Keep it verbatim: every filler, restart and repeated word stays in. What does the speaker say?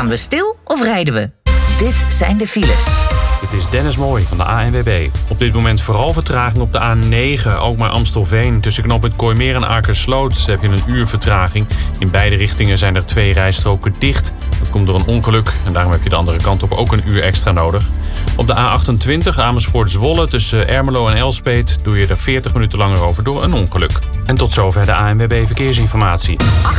Staan we stil of rijden we? Dit zijn de files. Dit is Dennis Mooij van de A N W B. Op dit moment vooral vertraging op de A negen, ook maar Amstelveen. Tussen knooppunt Kooimeer en Akersloot heb je een uur vertraging. In beide richtingen zijn er twee rijstroken dicht. Dat komt door een ongeluk en daarom heb je de andere kant op ook een uur extra nodig. Op de A achtentwintig Amersfoort-Zwolle tussen Ermelo en Elspeet doe je er veertig minuten langer over door een ongeluk. En tot zover de A N W B Verkeersinformatie.